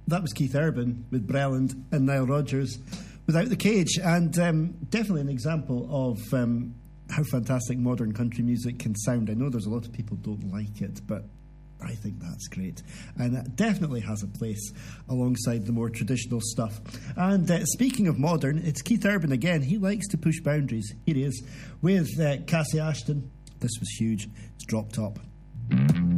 that was Keith Urban with Breland and Nile Rodgers without the cage, and definitely an example of how fantastic modern country music can sound. I know there's a lot of people who don't like it, but I think that's great, and that definitely has a place alongside the more traditional stuff. And speaking of modern, it's Keith Urban again. He likes to push boundaries. Here he is with Cassie Ashton. This was huge. It's Drop Top.